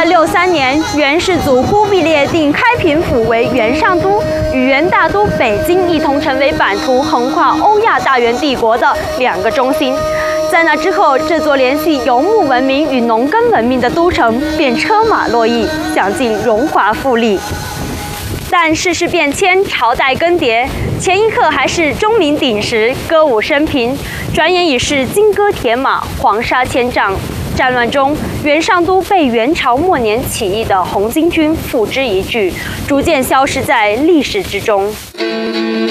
1263年，元世祖忽必烈定开平府为元上都，与元大都北京一同成为版图横跨欧亚大元帝国的2个中心。在那之后，这座联系游牧文明与农耕文明的都城便车马络绎，享尽荣华富丽。但世事变迁，朝代更迭，前一刻还是钟鸣鼎食、歌舞升平，转眼已是金戈铁马、黄沙千丈。战乱中，元上都被元朝末年起义的红巾军付之一炬，逐渐消失在历史之中。